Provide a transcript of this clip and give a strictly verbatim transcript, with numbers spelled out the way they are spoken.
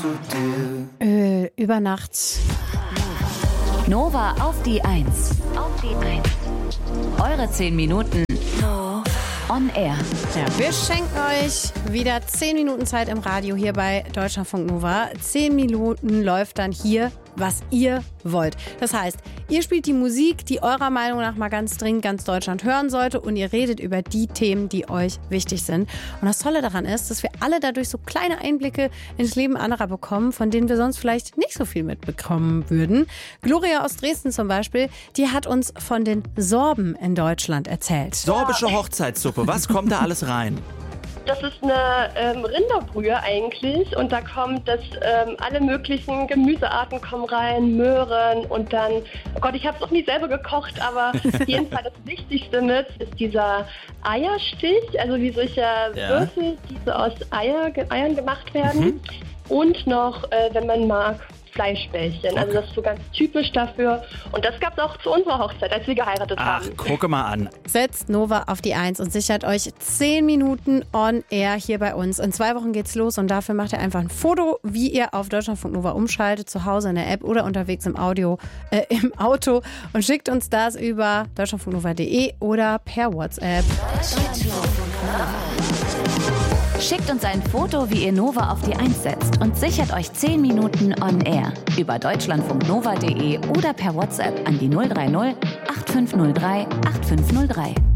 Öl über Nacht. Nova auf die Eins. Auf die Eins. Eure zehn Minuten on air. Ja, wir schenken euch wieder zehn Minuten Zeit im Radio hier bei Deutschlandfunk Nova. zehn Minuten läuft dann hier, was ihr wollt. Das heißt, ihr spielt die Musik, die eurer Meinung nach mal ganz dringend ganz Deutschland hören sollte, und ihr redet über die Themen, die euch wichtig sind. Und das Tolle daran ist, dass wir alle dadurch so kleine Einblicke ins Leben anderer bekommen, von denen wir sonst vielleicht nicht so viel mitbekommen würden. Gloria aus Dresden zum Beispiel, die hat uns von den Sorben in Deutschland erzählt. Sorbische Hochzeitssuppe, was kommt da alles rein? Das ist eine ähm, Rinderbrühe eigentlich, und da kommt das, ähm, alle möglichen Gemüsearten kommen rein, Möhren, und dann, oh Gott, ich habe es noch nie selber gekocht, aber auf jeden Fall das Wichtigste mit ist dieser Eierstich, also wie solche ja. Würfel, die so aus Eier, Eiern gemacht werden, mhm. und noch, äh, wenn man mag, Fleischbällchen. Okay. Also das ist so ganz typisch dafür. Und das gab es auch zu unserer Hochzeit, als wir geheiratet Ach, haben. Ach, gucke mal an. Setzt Nova auf die Eins und sichert euch zehn Minuten on air hier bei uns. In zwei Wochen geht's los, und dafür macht ihr einfach ein Foto, wie ihr auf Deutschlandfunk Nova umschaltet, zu Hause in der App oder unterwegs im Audio, äh, im Auto, und schickt uns das über deutschlandfunknova punkt de oder per WhatsApp. Schickt uns ein Foto, wie ihr Nova auf die Eins setzt, und sichert euch zehn Minuten on air über deutschlandfunknova punkt de oder per WhatsApp an die null drei null acht fünf null drei acht fünf null drei.